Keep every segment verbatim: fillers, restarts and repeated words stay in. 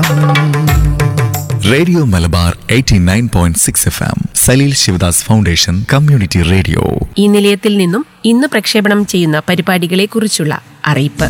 Radio Malabar eighty nine point six F M Saleel Sivadas foundation community radio. ഈ നിലയത്തിൽ നിന്നും ഇന്ന് പ്രക്ഷേപണം ചെയ്യുന്ന പരിപാടികളെ കുറിച്ചുള്ള അറിയിപ്പ്.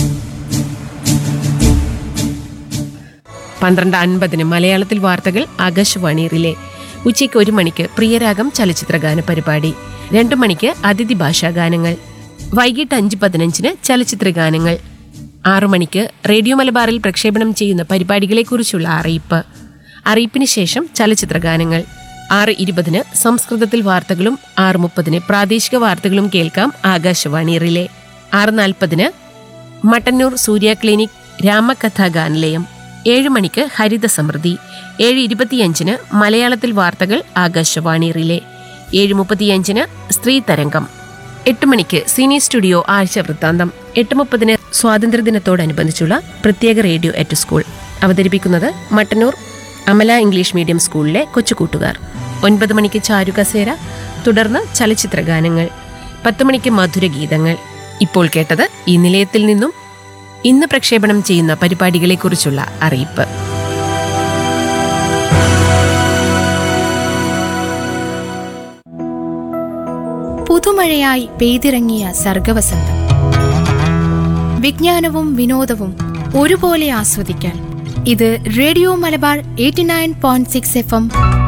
പന്ത്രണ്ട് അൻപതിന് മലയാളത്തിൽ വാർത്തകൾ ആകാശവാണി റിലേ. ഉച്ചയ്ക്ക് ഒരു മണിക്ക് പ്രിയരാഗം ചലച്ചിത്രഗാന പരിപാടി. രണ്ടു മണിക്ക് അതിഥി ഭാഷാ ഗാനങ്ങൾ. വൈകിട്ട് അഞ്ച് പതിനഞ്ചിന് ചലച്ചിത്രഗാനങ്ങൾ. ആറു മണിക്ക് റേഡിയോ മലബാറിൽ പ്രക്ഷേപണം ചെയ്യുന്ന പരിപാടികളെ കുറിച്ചുള്ള അറിയിപ്പ്. അറിയിപ്പിന് ശേഷം ചലച്ചിത്രഗാനങ്ങൾ. ആറ് ഇരുപതിന് സംസ്കൃതത്തിൽ വാർത്തകളും ആറ് മുപ്പതിന് പ്രാദേശിക വാർത്തകളും കേൾക്കാം ആകാശവാണി റിലേ. ആറ് നാൽപ്പതിന് മട്ടന്നൂർ സൂര്യ ക്ലിനിക് രാമകഥാ ഗാനലയം. ഏഴ് മണിക്ക് ഹരിത സമൃദ്ധി. ഏഴ് ഇരുപത്തിയഞ്ചിന് മലയാളത്തിൽ വാർത്തകൾ ആകാശവാണി റിലേ. ഏഴ് മുപ്പത്തിയഞ്ചിന് സ്ത്രീ തരംഗം. എട്ട് മണിക്ക് സിനി സ്റ്റുഡിയോ ആഴ്ച വൃത്താന്തം. എട്ട് മുപ്പതിന് സ്വാതന്ത്ര്യദിനത്തോടനുബന്ധിച്ചുള്ള പ്രത്യേക റേഡിയോ എറ്റ് സ്കൂൾ. അവതരിപ്പിക്കുന്നത് മട്ടന്നൂർ അമല ഇംഗ്ലീഷ് മീഡിയം സ്കൂളിലെ കൊച്ചുകൂട്ടുകാർ. ഒൻപത് മണിക്ക് ചാരുകസേര, തുടർന്ന് ചലച്ചിത്രഗാനങ്ങൾ. പത്ത് മണിക്ക് മധുരഗീതങ്ങൾ. ഇപ്പോൾ കേട്ടത് ഈ നിലയത്തിൽ നിന്നും ഇന്ന് പ്രക്ഷേപണം ചെയ്യുന്ന പരിപാടികളെക്കുറിച്ചുള്ള അറിയിപ്പ്. പുതുമഴയായി പെയ്തിറങ്ങിയ സർഗവസന്തം. വിജ്ഞാനവും വിനോദവും ഒരുപോലെ ആസ്വദിക്കാൻ ഇത് radio Malabar eighty nine point six F M